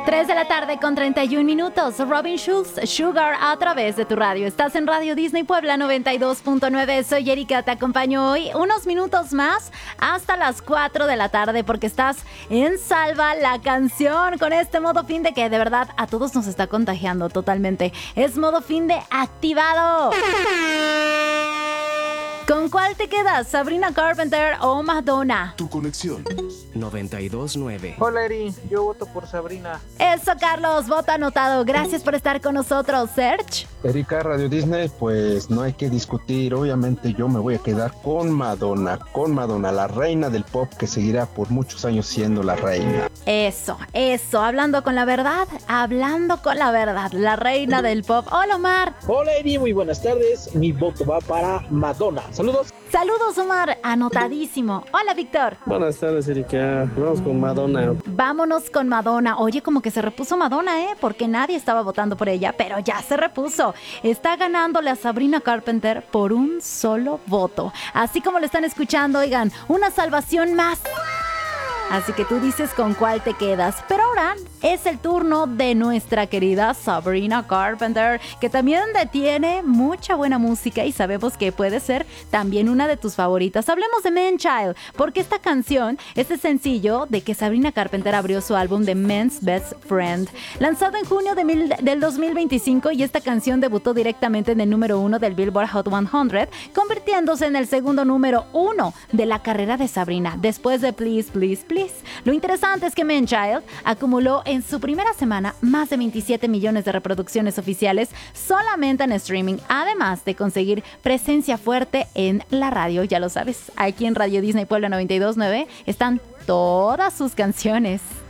3 de la tarde con 31 minutos. Robin Schulz, Sugar, a través de tu radio. Estás en Radio Disney Puebla 92.9. Soy Erika, te acompaño hoy unos minutos más hasta las 4 de la tarde porque estás en Salva la Canción con este modo fin de que de verdad a todos nos está contagiando totalmente. Es modo fin de activado. ¿Con cuál te quedas? ¿Sabrina Carpenter o Madonna? Tu conexión 92.9. Hola Eri, yo voto por Sabrina. Eso, Carlos, voto anotado. Gracias por estar con nosotros, Serge. Erika, Radio Disney, pues no hay que discutir. Obviamente yo me voy a quedar con Madonna, la reina del pop que seguirá por muchos años siendo la reina. Eso, hablando con la verdad, la reina del pop. Hola, Omar. Hola Eri, muy buenas tardes. Mi voto va para Madonna. Saludos. Saludos, Omar, anotadísimo. Hola, Víctor. Buenas tardes, Erika. Vamos con Madonna. Vámonos con Madonna. Oye, como que se repuso Madonna, porque nadie estaba votando por ella, pero ya se repuso. Está ganándole a Sabrina Carpenter por un solo voto. Así como lo están escuchando, oigan, una salvación más. Así que tú dices con cuál te quedas. Pero ahora es el turno de nuestra querida Sabrina Carpenter, que también tiene mucha buena música y sabemos que puede ser también una de tus favoritas. Hablemos de Man Child, porque esta canción es el sencillo de que Sabrina Carpenter abrió su álbum The Man's Best Friend, lanzado en junio del 2025, y esta canción debutó directamente en el número 1 del Billboard Hot 100, convirtiéndose en el segundo número 1 de la carrera de Sabrina, después de Please, Please, Please. Lo interesante es que Man Child acumuló en su primera semana más de 27 millones de reproducciones oficiales solamente en streaming, además de conseguir presencia fuerte en la radio. Ya lo sabes, aquí en Radio Disney Puebla 92.9 están todas sus canciones.